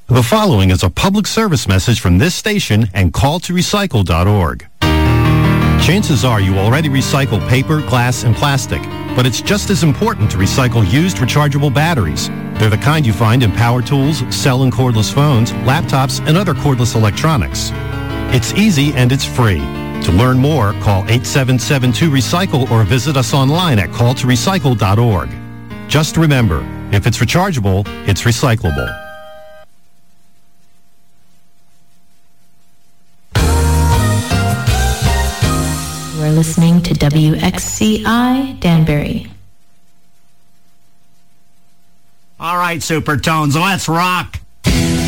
The following is a public service message from this station and calltorecycle.org. Chances are you already recycle paper, glass, and plastic, but it's just as important to recycle used rechargeable batteries. They're the kind you find in power tools, cell and cordless phones, laptops, and other cordless electronics. It's easy and it's free. To learn more, call 877-2RECYCLE or visit us online at calltorecycle.org. Just remember, if it's rechargeable, it's recyclable. We're listening to WXCI Danbury. All right, Supertones, let's rock.